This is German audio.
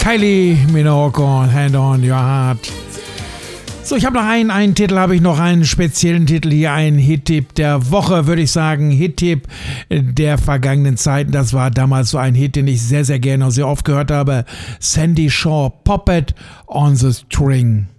Kylie Minogue und Hand on Your Heart. So, ich habe noch einen Titel, habe ich noch einen speziellen Titel hier, einen Hit-Tipp der Woche, würde ich sagen. Hit-Tipp der vergangenen Zeiten. Das war damals so ein Hit, den ich sehr, sehr gerne und sehr oft gehört habe. Sandy Shaw, Pop It on the String.